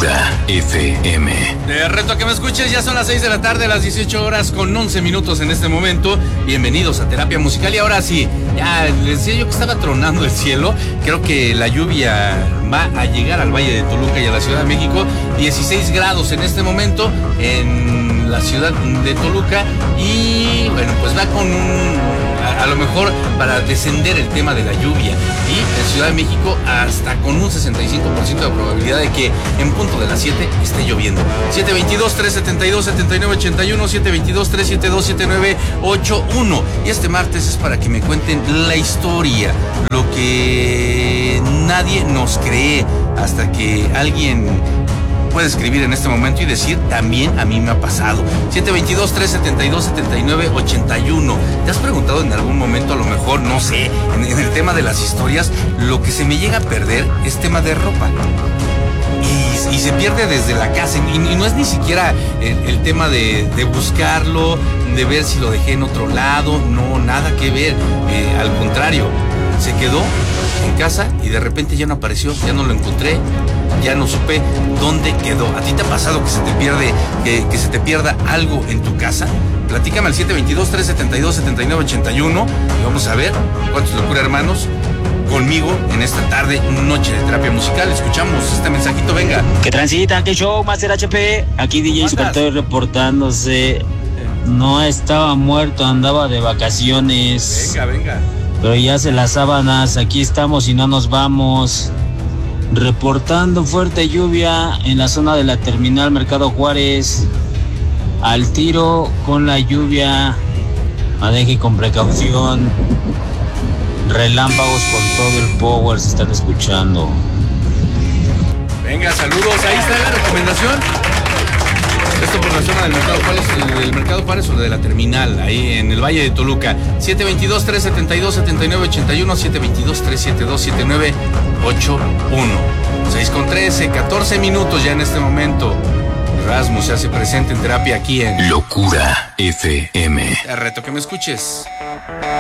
Locura FM. Te reto a que me escuches, ya son las 6 de la tarde, las 18 horas con 11 minutos en este momento. Bienvenidos a Terapia Musical. Y ahora sí, ya les decía yo que estaba tronando el cielo. Creo que la lluvia va a llegar al Valle de Toluca y a la Ciudad de México. 16 grados en este momento en la ciudad de Toluca. Y bueno, pues va con a lo mejor para descender el tema de la lluvia. Y en Ciudad de México hasta con un 65% de probabilidad de que en punto de las 7 esté lloviendo. 722-372-7981, 722-372-7981. Y este martes es para que me cuenten la historia, lo que nadie nos cree, hasta que alguien puede escribir en este momento y decir, también a mí me ha pasado. 722-372-7981. ¿Te has preguntado en algún momento, a lo mejor, no sé, en el tema de las historias, lo que se me llega a perder es tema de ropa? Y se pierde desde la casa, y no es ni siquiera el tema de buscarlo, de ver si lo dejé en otro lado, no, nada que ver, al contrario, se quedó en casa y de repente ya no apareció, ya no lo encontré, ya no supe dónde quedó. ¿A ti te ha pasado que se te pierde, que se te pierda algo en tu casa? Platícame al 722-372-7981 y vamos a ver cuántos locura hermanos conmigo en esta tarde, noche de terapia musical. Escuchamos este mensajito, venga. Que transita, que show, Master HP. Aquí DJ Supertoy reportándose. No estaba muerto, andaba de vacaciones. Venga. Pero ya se las sábanas, aquí estamos y no nos vamos. Reportando fuerte lluvia en la zona de la terminal Mercado Juárez. Al tiro con la lluvia. Maneje con precaución. Relámpagos con todo el power se están escuchando. Venga, saludos. Ahí está la recomendación. Esto por la zona del Mercado Juárez, del Mercado Juárez o de la terminal, ahí en el Valle de Toluca. 722-372-7981, 722-372-7981. 6:13, 14 minutos ya en este momento. Rasmus se hace presente en terapia aquí en Locura FM. Te reto que me escuches.